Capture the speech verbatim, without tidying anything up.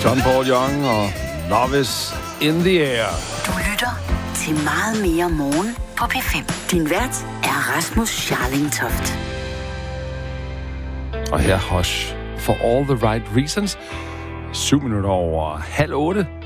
John Paul Young og Love is in the air. Du lytter til Meget mere morgen på P fem. Din vært er Rasmus Scharling Toft. Og her Hush for all the right reasons. Syv minutter over halv otte.